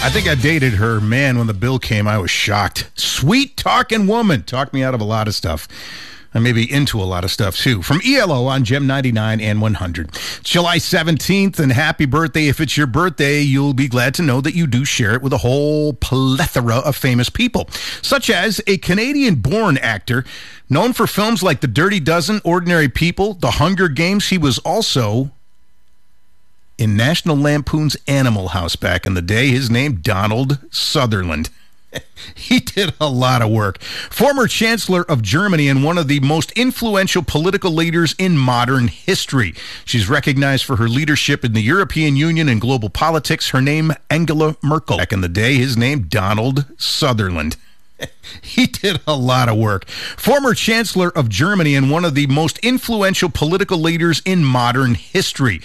I think I dated her. Man, when the bill came, I was shocked. Sweet talking woman. Talked me out of a lot of stuff. And maybe into a lot of stuff, too. From ELO on Gem 99 and 100. It's July 17th, and happy birthday. If it's your birthday, you'll be glad to know that you do share it with a whole plethora of famous people, such as a Canadian-born actor known for films like The Dirty Dozen, Ordinary People, The Hunger Games. He was also in National Lampoon's Animal House back in the day. His name, Donald Sutherland. He did a lot of work. Former Chancellor of Germany and one of the most influential political leaders in modern history. She's recognized for her leadership in the European Union and global politics. Her name, Angela Merkel. Back in the day, his name, Donald Sutherland. He did a lot of work. Former Chancellor of Germany and one of the most influential political leaders in modern history.